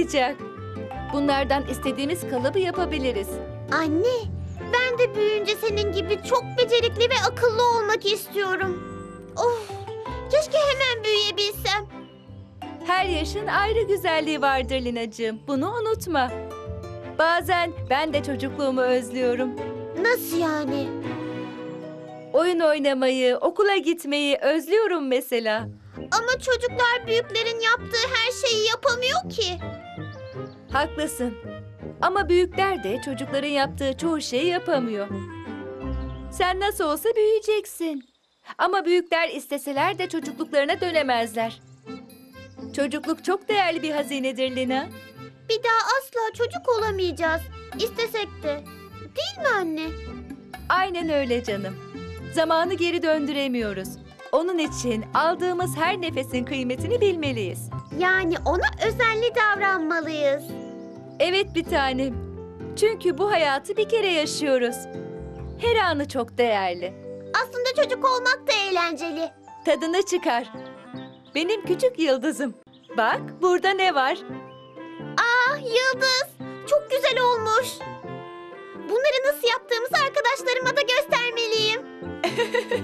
yarayacak. Bunlardan istediğimiz kalıbı yapabiliriz. Anne, ben de büyüyünce senin gibi çok becerikli ve akıllı olmak istiyorum. Of, keşke hemen büyüyebilsem. Her yaşın ayrı güzelliği vardır Linacığım. Bunu unutma. Bazen ben de çocukluğumu özlüyorum. Nasıl yani? Oyun oynamayı, okula gitmeyi özlüyorum mesela. Ama çocuklar büyüklerin yaptığı her şeyi yapamıyor ki. Haklısın. Ama büyükler de çocukların yaptığı çoğu şeyi yapamıyor. Sen nasıl olsa büyüyeceksin. Ama büyükler isteseler de çocukluklarına dönemezler. Çocukluk çok değerli bir hazinedir Lina. Bir daha asla çocuk olamayacağız. İstesek de. Değil mi anne? Aynen öyle canım. Zamanı geri döndüremiyoruz. Onun için aldığımız her nefesin kıymetini bilmeliyiz. Yani ona özenli davranmalıyız. Evet bir tanem. Çünkü bu hayatı bir kere yaşıyoruz. Her anı çok değerli. Aslında çocuk olmak da eğlenceli. Tadını çıkar. Benim küçük yıldızım. Bak burada ne var? Ah Yıldız, çok güzel olmuş. Bunları nasıl yaptığımızı arkadaşlarıma da göster.